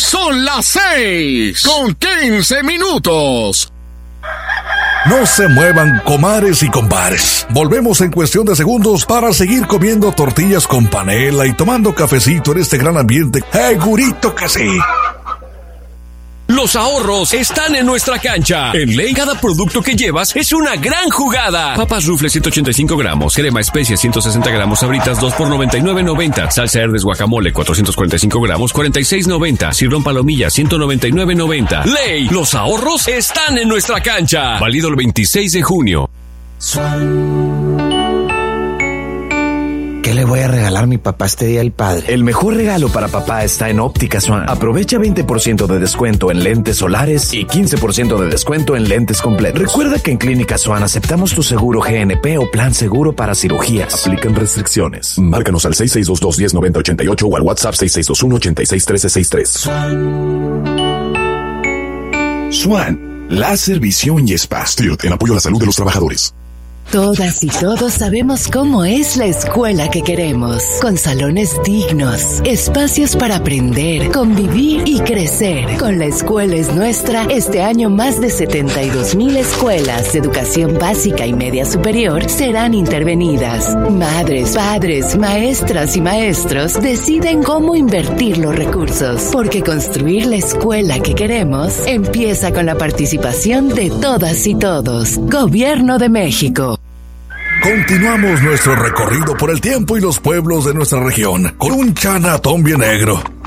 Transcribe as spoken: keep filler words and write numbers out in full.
Son las seis con quince minutos. No se muevan, comares y compares. Volvemos en cuestión de segundos para seguir comiendo tortillas con panela y tomando cafecito en este gran ambiente. ¡Segurito que sí! Los ahorros están en nuestra cancha. En Ley, cada producto que llevas es una gran jugada. Papas Rufles ciento ochenta y cinco gramos, crema especia ciento sesenta gramos, Sabritas dos por noventa y nueve noventa, salsa Herdes guacamole cuatrocientos cuarenta y cinco gramos, cuarenta y seis noventa, Cirrón palomilla ciento noventa y nueve noventa. Ley, los ahorros están en nuestra cancha. Válido el veintiséis de junio. ¿Qué le voy a regalar a mi papá este Día del Padre? El mejor regalo para papá está en Óptica Swan. Aprovecha veinte por ciento de descuento en lentes solares y quince por ciento de descuento en lentes completos. Recuerda que en Clínica Swan aceptamos tu seguro G N P o plan seguro para cirugías. Aplican restricciones. Márcanos al seis seis dos dos, uno cero nueve cero ocho ocho o al WhatsApp seis seis dos uno, ocho seis uno tres seis tres. Swan, láser, visión y spa. Stirt, en apoyo a la salud de los trabajadores. Todas y todos sabemos cómo es la escuela que queremos, con salones dignos, espacios para aprender, convivir y crecer. Con La Escuela es Nuestra, este año más de setenta y dos mil escuelas de educación básica y media superior serán intervenidas. Madres, padres, maestras y maestros deciden cómo invertir los recursos, porque construir la escuela que queremos empieza con la participación de todas y todos. Gobierno de México. Continuamos nuestro recorrido por el tiempo y los pueblos de nuestra región con un chanatón bien negro.